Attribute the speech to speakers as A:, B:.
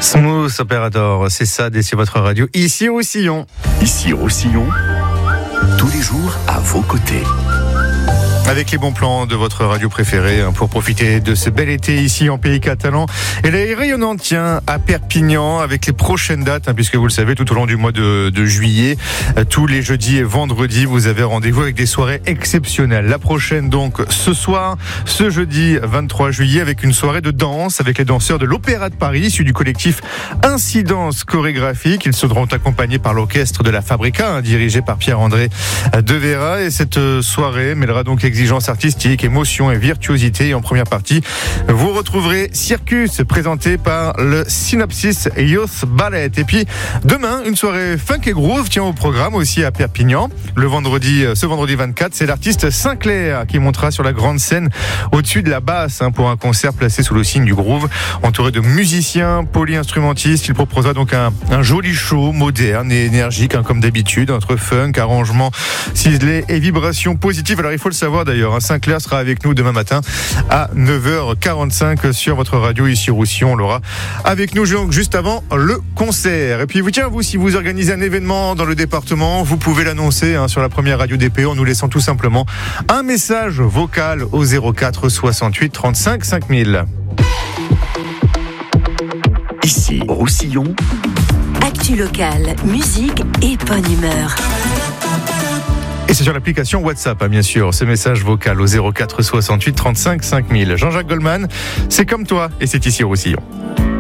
A: Smooth Operator, c'est ça, c'est votre radio, ici Roussillon.
B: Ici Roussillon, tous les jours à vos côtés.
A: Avec les bons plans de votre radio préférée pour profiter de ce bel été ici en pays catalan. Et là, il est rayonnant, tiens, à Perpignan avec les prochaines dates, puisque vous le savez, tout au long du mois de juillet, tous les jeudis et vendredis, vous avez rendez-vous avec des soirées exceptionnelles. La prochaine, donc, ce soir, ce jeudi 23 juillet, avec une soirée de danse avec les danseurs de l'Opéra de Paris, issus du collectif Incidence Chorégraphique. Ils seront accompagnés par l'orchestre de la Fabrica, dirigé par Pierre-André De Vera. Et cette soirée mêlera donc exigence artistique, émotion et virtuosité. Et en première partie, vous retrouverez Circus, présenté par le Synopsis Youth Ballet. Et puis, demain, une soirée funk et groove tient au programme aussi à Perpignan. Ce vendredi 24, c'est l'artiste Sinclair qui montera sur la grande scène au-dessus de la basse pour un concert placé sous le signe du groove. Entouré de musiciens, polyinstrumentistes, il proposera donc un joli show moderne et énergique, comme d'habitude, entre funk, arrangements ciselés et vibrations positives. Alors, il faut le savoir d'ailleurs, Sinclair sera avec nous demain matin à 9h45 sur votre radio ici Roussillon. On l'aura avec nous juste avant le concert. Et puis si vous organisez un événement dans le département, vous pouvez l'annoncer sur la première radio DPO en nous laissant tout simplement un message vocal au 04 68 35 5000.
B: Ici Roussillon,
C: actu locale, musique et bonne humeur.
A: Et c'est sur l'application WhatsApp, bien sûr, ce message vocal au 04 68 35 5000. Jean-Jacques Goldman, c'est comme toi et c'est ici au Roussillon.